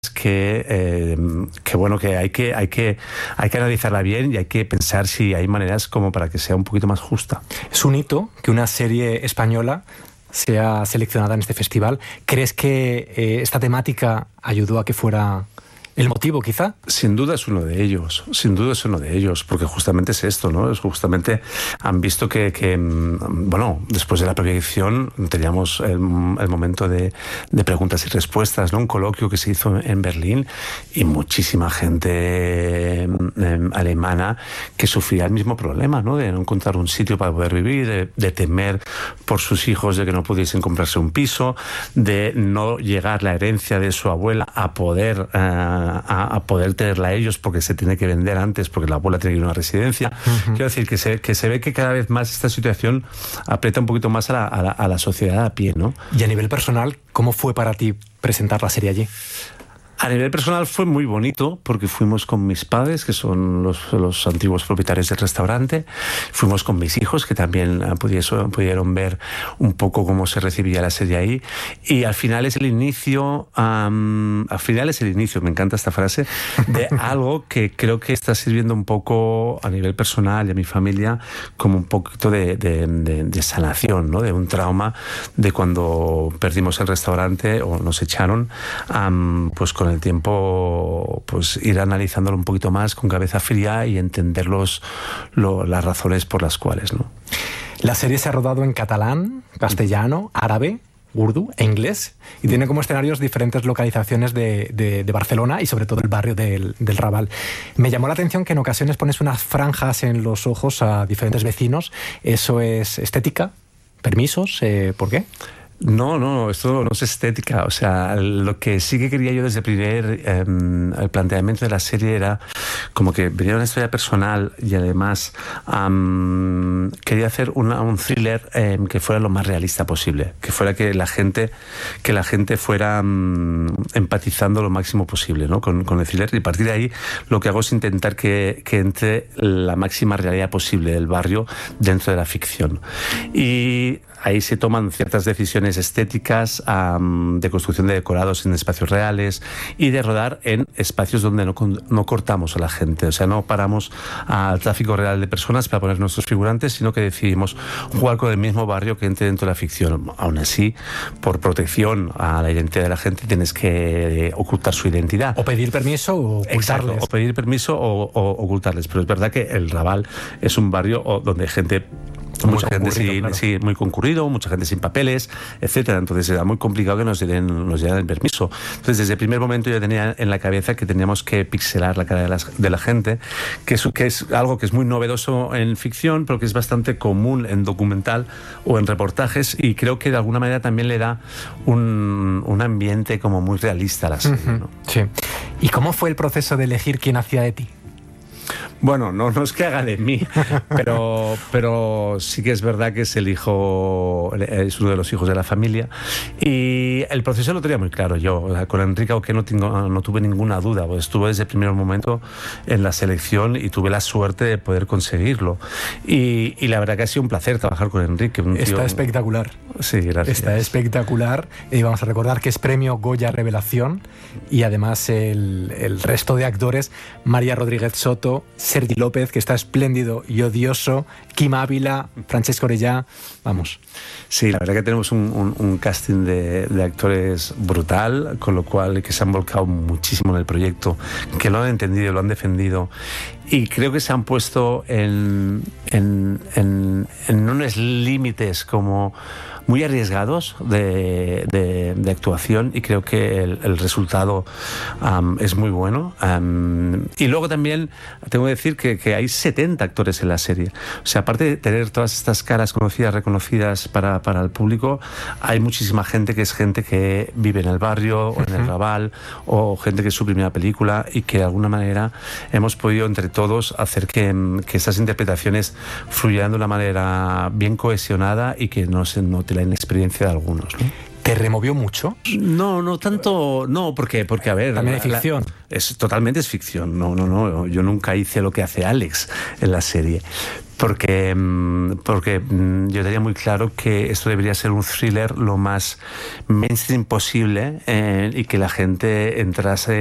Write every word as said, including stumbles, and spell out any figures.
que, eh, que bueno, que hay que, hay que hay que analizarla bien y hay que pensar si hay maneras como para que sea un poquito más justa. Es un hito que una serie española sea seleccionada en este festival. ¿Crees que eh, esta temática ayudó a que fuera el motivo, quizá? Sin duda es uno de ellos, sin duda es uno de ellos, porque justamente es esto, ¿no? Es justamente han visto que, que bueno, después de la proyección teníamos el, el momento de, de preguntas y respuestas, ¿no? Un coloquio que se hizo en Berlín y muchísima gente eh, alemana que sufría el mismo problema, ¿no? De no encontrar un sitio para poder vivir, de, de temer por sus hijos de que no pudiesen comprarse un piso, de no llegar la herencia de su abuela a poder eh, A, a poder tenerla ellos porque se tiene que vender antes porque la abuela tiene que ir a una residencia. Uh-huh. Quiero decir que se, que se ve que cada vez más esta situación aprieta un poquito más a la, a la, a la sociedad a pie, ¿no? Y a nivel personal, ¿cómo fue para ti presentar la serie allí? A nivel personal fue muy bonito porque fuimos con mis padres, que son los, los antiguos propietarios del restaurante, fuimos con mis hijos, que también pudieron, pudieron ver un poco cómo se recibía la serie ahí, y al final es el inicio, um, al final es el inicio, me encanta esta frase, de algo que creo que está sirviendo un poco a nivel personal y a mi familia como un poquito de, de, de, de sanación, ¿no? De un trauma de cuando perdimos el restaurante o nos echaron, um, pues con el tiempo pues ir analizándolo un poquito más con cabeza fría y entender los, lo, las razones por las cuales, ¿no? La serie se ha rodado en catalán, castellano, árabe, urdu e inglés y tiene como escenarios diferentes localizaciones de, de, de Barcelona y sobre todo el barrio del, del Raval. Me llamó la atención que en ocasiones pones unas franjas en los ojos a diferentes vecinos. ¿Eso es estética? ¿Permisos? Eh, ¿Por qué? No, no, esto no es estética. O sea, lo que sí que quería yo desde el primer eh, el planteamiento de la serie era como que venía una historia personal y además um, quería hacer una, un thriller eh, que fuera lo más realista posible, que fuera que la gente que la gente fuera um, empatizando lo máximo posible, ¿no? con, con el thriller, y a partir de ahí lo que hago es intentar que, que entre la máxima realidad posible del barrio dentro de la ficción. Y ahí se toman ciertas decisiones estéticas, um, de construcción de decorados en espacios reales y de rodar en espacios donde no, no cortamos a la gente. O sea, no paramos al tráfico real de personas para poner nuestros figurantes, sino que decidimos jugar con el mismo barrio que entre dentro de la ficción. Aún así, por protección a la identidad de la gente, tienes que ocultar su identidad. O pedir permiso o ocultarles. Exacto, o pedir permiso o, o ocultarles. Pero es verdad que el Raval es un barrio donde hay gente... Muy mucha gente sí, claro. sí, muy concurrido, mucha gente sin papeles, etcétera. Entonces era muy complicado que nos dieran, nos dieran el permiso. Entonces desde el primer momento yo tenía en la cabeza que teníamos que pixelar la cara de la, de la gente, que es, que es algo que es muy novedoso en ficción, pero que es bastante común en documental o en reportajes, y creo que de alguna manera también le da un, un ambiente como muy realista a la serie, uh-huh. ¿no? Sí. ¿Y cómo fue el proceso de elegir quién hacía de ti? Bueno, no, no es que haga de mí, pero, pero sí que es verdad que es el hijo, es uno de los hijos de la familia, y el proceso lo tenía muy claro yo. O sea, con Enrique Auqué no, tengo, no tuve ninguna duda, pues estuve desde el primer momento en la selección y tuve la suerte de poder conseguirlo. Y, y la verdad que ha sido un placer trabajar con Enrique. Un Está tío... espectacular. Sí, gracias. Está espectacular. Y vamos a recordar que es premio Goya Revelación, y además el, el resto de actores: María Rodríguez Soto, Sergi López, que está espléndido y odioso, Kim Ávila, Francesco Orellà, vamos. Sí, la verdad que tenemos un, un, un casting de, de actores brutal, con lo cual que se han volcado muchísimo en el proyecto, que lo han entendido, lo han defendido, y creo que se han puesto en, en, en, en unos límites como muy arriesgados de, de, de actuación, y creo que el, el resultado um, es muy bueno. Um, y luego también tengo que decir que, que hay setenta actores en la serie. O sea, aparte de tener todas estas caras conocidas, reconocidas para, para el público, hay muchísima gente que es gente que vive en el barrio o en el Raval, o gente que es su primera película, y que de alguna manera hemos podido entre todos hacer que, que esas interpretaciones fluyan de una manera bien cohesionada y que no se note la inexperiencia de algunos, ¿no? ¿Te removió mucho? No, no tanto, no, porque, porque a ver... También hay ficción. La, es, totalmente es ficción, no, no, no, yo nunca hice lo que hace Alex en la serie. Porque, porque yo tenía muy claro que esto debería ser un thriller lo más mainstream posible, eh, y que la gente entrase